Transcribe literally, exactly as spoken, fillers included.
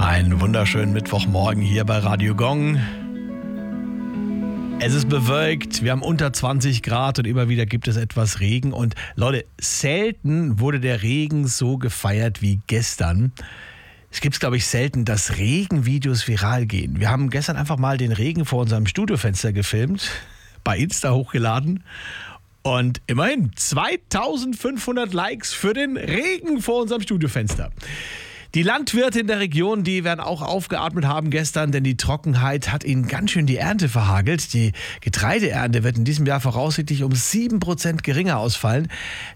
Einen wunderschönen Mittwochmorgen hier bei Radio Gong. Es ist bewölkt, wir haben unter zwanzig Grad und immer wieder gibt es etwas Regen. Und Leute, selten wurde der Regen so gefeiert wie gestern. Es gibt, glaube ich, selten, dass Regenvideos viral gehen. Wir haben gestern einfach mal den Regen vor unserem Studiofenster gefilmt, bei Insta hochgeladen. Und immerhin zweitausendfünfhundert Likes für den Regen vor unserem Studiofenster. Die Landwirte in der Region, die werden auch aufgeatmet haben gestern, denn die Trockenheit hat ihnen ganz schön die Ernte verhagelt. Die Getreideernte wird in diesem Jahr voraussichtlich um sieben Prozent geringer ausfallen.